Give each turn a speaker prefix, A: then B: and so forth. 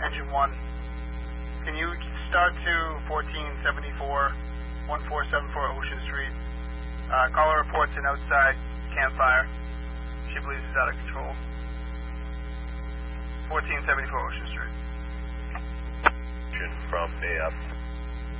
A: Engine 1. Can you start to 1474, 1474 Ocean Street? Caller reports an outside campfire. She believes it's out of control. 1474 Ocean Street.
B: From AF.